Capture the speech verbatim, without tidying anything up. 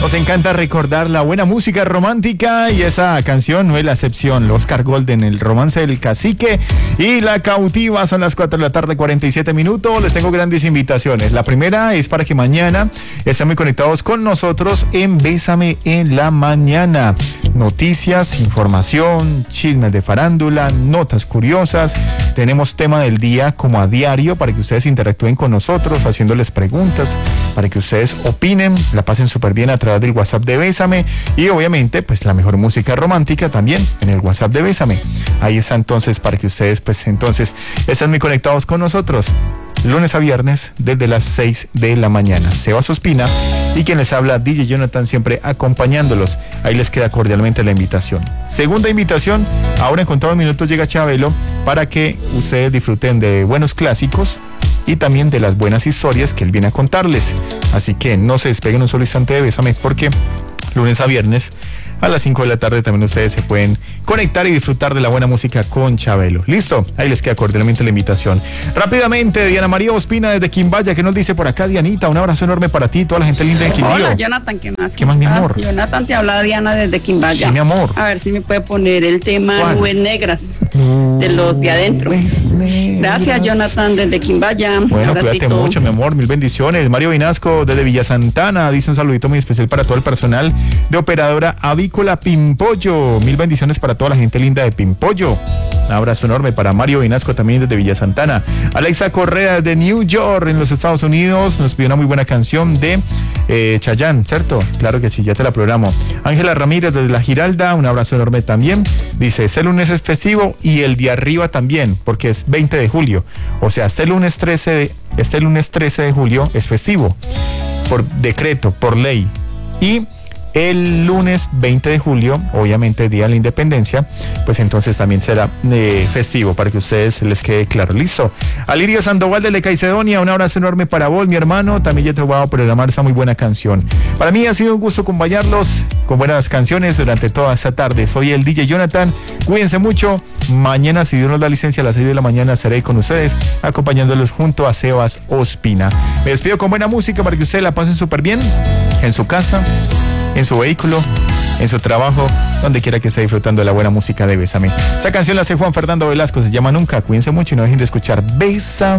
Nos encanta recordar la buena música romántica y esa canción no es la excepción. Oscar Golden, El romance del cacique y La cautiva. Son las cuatro de la tarde, cuarenta y siete minutos. Les tengo grandes invitaciones. La primera es para que mañana estén muy conectados con nosotros en Bésame en la Mañana. Noticias, información, chismes de farándula, notas curiosas. Tenemos tema del día como a diario para que ustedes interactúen con nosotros haciéndoles preguntas, para que ustedes opinen, la pasen súper bien a través del WhatsApp de Bésame y obviamente pues la mejor música romántica también en el WhatsApp de Bésame. Ahí está entonces para que ustedes pues entonces estén muy conectados con nosotros. Lunes a viernes desde las seis de la mañana. Sebas Ospina y quien les habla, D J Jonathan, siempre acompañándolos. Ahí les queda cordialmente la invitación. Segunda invitación, ahora en contados minutos llega Chabelo para que ustedes disfruten de buenos clásicos y también de las buenas historias que él viene a contarles. Así que no se despeguen un solo instante de Bésame porque lunes a viernes a las cinco de la tarde también ustedes se pueden conectar y disfrutar de la buena música con Chabelo. ¿Listo? Ahí les queda cordialmente la invitación. Rápidamente, Diana María Ospina desde Quimbaya, ¿qué nos dice por acá, Dianita? Un abrazo enorme para ti, toda la gente linda de Quindío. Hola, Jonathan, ¿qué más? ¿Qué más, mi amor? Jonathan, te habla Diana desde Quimbaya. Sí, mi amor. A ver si me puede poner el tema ¿Cuál? Nubes Negras de los de adentro. Gracias, Jonathan, desde Quimbaya. Bueno, Abracito. cuídate mucho, mi amor, mil bendiciones. Mario Vinasco desde Villa Santana dice un saludito muy especial para todo el personal de Operadora Avícola Pimpollo. Mil bendiciones para toda la gente linda de Pimpollo. Un abrazo enorme para Mario Vinasco también desde Villa Santana. Alexa Correa de New York en los Estados Unidos nos pidió una muy buena canción de eh, Chayanne, ¿cierto? Claro que sí, ya te la programo. Ángela Ramírez desde La Giralda, un abrazo enorme también. Dice, este lunes es festivo y el de arriba también, porque es veinte de julio. O sea, este lunes trece de, este lunes trece de julio es festivo, por decreto, por ley. Y el lunes veinte de julio, obviamente Día de la Independencia, pues entonces también será eh, festivo, para que a ustedes les quede claro. Listo. Alirio Sandoval de Lecaicedonia, un abrazo enorme para vos, mi hermano. También ya te voy a programar esa muy buena canción. Para mí ha sido un gusto acompañarlos con buenas canciones durante toda esta tarde. Soy el D J Jonathan. Cuídense mucho. Mañana, si Dios nos da licencia, a las seis de la mañana estaré con ustedes, acompañándolos junto a Sebas Ospina. Me despido con buena música para que ustedes la pasen súper bien en su casa, en su vehículo, en su trabajo, donde quiera que esté disfrutando de la buena música de Bésame. Esta canción la hace Juan Fernando Velasco, se llama Nunca. Cuídense mucho y no dejen de escuchar Bésame.